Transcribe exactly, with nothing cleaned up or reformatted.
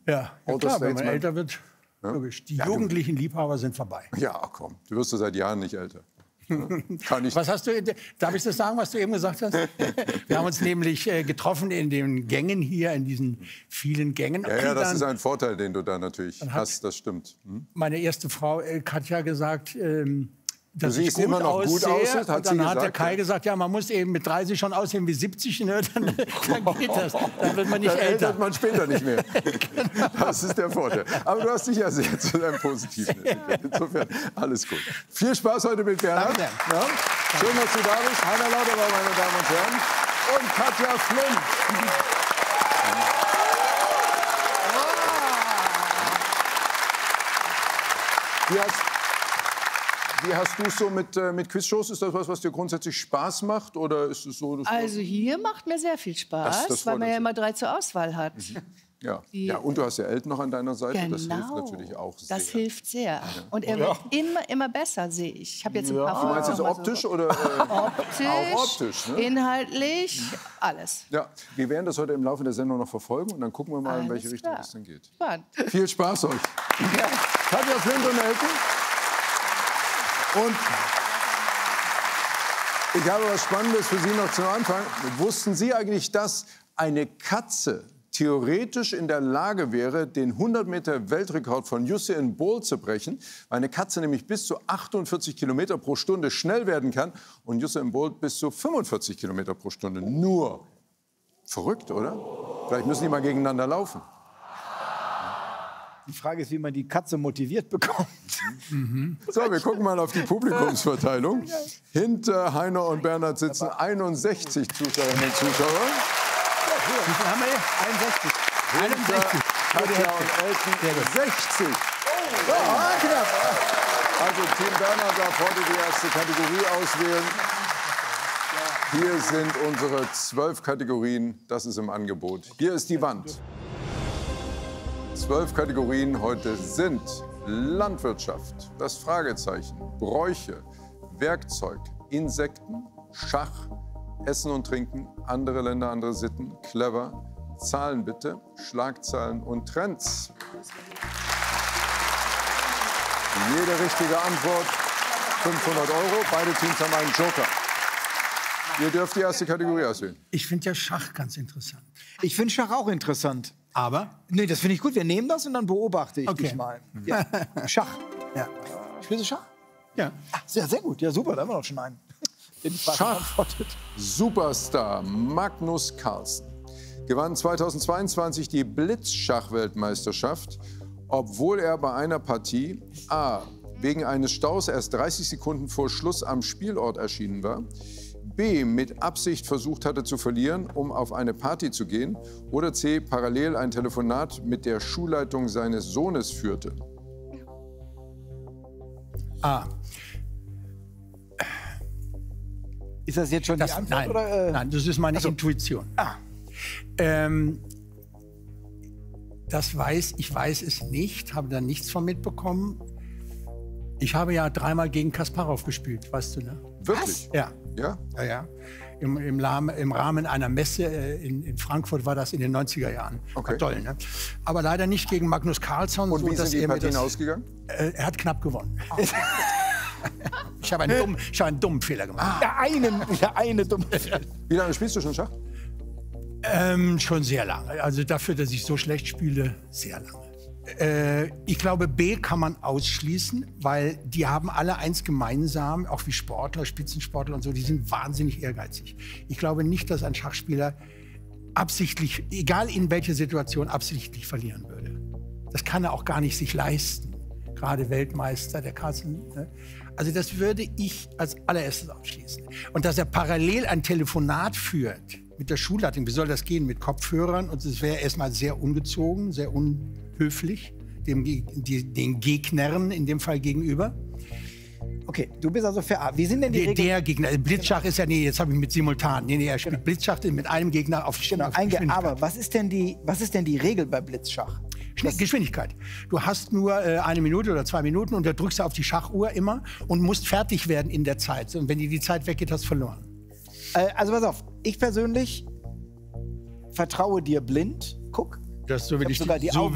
Ja, ja klar, wenn man älter wird, ja? Logisch. Die ja, jugendlichen Liebhaber sind vorbei. Ja, komm, du wirst ja seit Jahren nicht älter. Kann ich. Was hast du, darf ich das sagen, was du eben gesagt hast? Wir haben uns nämlich äh, getroffen in den Gängen hier, in diesen vielen Gängen. Ja, ja, das ist ein Vorteil, den du da natürlich hast, das stimmt. Hm? Meine erste Frau äh, Katja gesagt, ähm, dass du siehst ich gut immer noch gut aussehe. aus, hat und dann sie hat gesagt, der Kai ja. gesagt, ja, man muss eben mit dreißig schon aussehen wie siebzig, ne? dann, dann geht das. Dann wird man nicht dann älter. Dann man später nicht mehr. Genau. Das ist der Vorteil. Aber du hast dich ja sehr zu deinem Positiven entwickelt. Insofern alles gut. Viel Spaß heute mit Bernhard. Danke. Ja? Schön, dass du da bist. Heiner Lauterbach, meine Damen und Herren. Und Katja Flint. Wie hast, wie hast du es so mit, äh, mit Quizshows? Ist das was, was dir grundsätzlich Spaß macht? Oder ist es so, dass also hier macht mir sehr viel Spaß, das, das weil man ja immer drei zur Auswahl hat. Mhm. Ja. ja, und du hast ja Eltern noch an deiner Seite. Genau. Das hilft natürlich auch sehr. Das hilft sehr. Ja. Und er wird ja. immer, immer besser, sehe ich. Ich habe jetzt ein paar ja. Du meinst jetzt optisch so. oder? Äh, optisch, auch optisch, ne? inhaltlich, alles. Ja, wir werden das heute im Laufe der Sendung noch verfolgen und dann gucken wir mal, alles in welche Richtung klar. es dann geht. Spannend. Viel Spaß euch. Ja. Katja Flint und Elton. Und ich habe was Spannendes für Sie noch zum Anfang. Wussten Sie eigentlich, dass eine Katze theoretisch in der Lage wäre, den hundert Meter Weltrekord von Usain Bolt zu brechen, weil eine Katze nämlich bis zu achtundvierzig Kilometer pro Stunde schnell werden kann und Usain Bolt bis zu fünfundvierzig Kilometer pro Stunde. Nur verrückt, oder? Vielleicht müssen die mal gegeneinander laufen. Die Frage ist, wie man die Katze motiviert bekommt. Mhm. So, wir gucken mal auf die Publikumsverteilung. Hinter Heiner und Bernhard sitzen einundsechzig Zuschauerinnen und Zuschauer. Wie viel haben wir hier? einundsechzig. einundsechzig. Katja und Elton sechzig. Oh, ja, knapp. Also Team Bernhard darf heute die erste Kategorie auswählen. Hier sind unsere zwölf Kategorien. Das ist im Angebot. Hier ist die Wand. Zwölf Kategorien heute sind Landwirtschaft, das Fragezeichen, Bräuche, Werkzeug, Insekten, Schach, Essen und Trinken, andere Länder, andere Sitten, clever, Zahlen bitte, Schlagzeilen und Trends. Jede richtige Antwort fünfhundert Euro. Beide Teams haben einen Joker. Ihr dürft die erste Kategorie auswählen. Ich finde ja Schach ganz interessant. Ich finde Schach auch interessant. Aber? Nee, das finde ich gut. Wir nehmen das und dann beobachte ich okay. dich mal. Ja. Schach. Ja. Spielst du Schach? Ja. Ach, sehr, sehr gut. Ja, super. Da haben wir doch schon einen. Schach. Superstar Magnus Carlsen gewann zweitausendzweiundzwanzig die Blitzschach-Weltmeisterschaft, obwohl er bei einer Partie A. wegen eines Staus erst dreißig Sekunden vor Schluss am Spielort erschienen war, B. mit Absicht versucht hatte zu verlieren, um auf eine Party zu gehen, oder C. parallel ein Telefonat mit der Schulleitung seines Sohnes führte. A. Ist das jetzt schon das, die Antwort? Nein, oder, äh? nein, das ist meine so. Intuition. Ah. Ähm, das weiß, ich weiß es nicht, habe da nichts von mitbekommen. Ich habe ja dreimal gegen Kasparov gespielt, weißt du, ne? Wirklich? Ja. Ja? Ja, ja. Im, im, Rahmen, Im Rahmen einer Messe in, in Frankfurt war das in den neunziger Jahren. Okay. War toll, ne? Aber leider nicht gegen Magnus Carlsen. Und so, wie dass sind die er mir Partien das, ausgegangen? Äh, er hat knapp gewonnen. Ich habe einen, dumm, ich habe einen dummen Fehler gemacht. Der einen, der eine dumme Fehler. Wie lange spielst du schon Schach? Ähm, schon sehr lange. Also dafür, dass ich so schlecht spiele, sehr lange. Äh, ich glaube, B kann man ausschließen, weil die haben alle eins gemeinsam, auch wie Sportler, Spitzensportler und so, die sind wahnsinnig ehrgeizig. Ich glaube nicht, dass ein Schachspieler absichtlich, egal in welcher Situation, absichtlich verlieren würde. Das kann er auch gar nicht sich leisten. Gerade Weltmeister, der Carlsen. Ne? Also das würde ich als allererstes ausschließen. Und dass er parallel ein Telefonat führt mit der Schulleitung, wie soll das gehen, mit Kopfhörern? Und es wäre erstmal sehr ungezogen, sehr unhöflich, dem, die, den Gegnern in dem Fall gegenüber. Okay, du bist also für A. Wie sind denn die der, Regeln? Der Gegner, Blitzschach ist ja, nee, jetzt habe ich mit simultan. Nee, nee, er spielt genau. Blitzschach mit einem Gegner auf Genau, auf einge aber was ist, denn die, was ist denn die Regel bei Blitzschach? Das Geschwindigkeit. Du hast nur äh, eine Minute oder zwei Minuten und da drückst du auf die Schachuhr immer und musst fertig werden in der Zeit. Und wenn dir die Zeit weggeht, hast du verloren. Äh, also pass auf, ich persönlich vertraue dir blind. Guck. Das so will ich, ich sogar die so Augen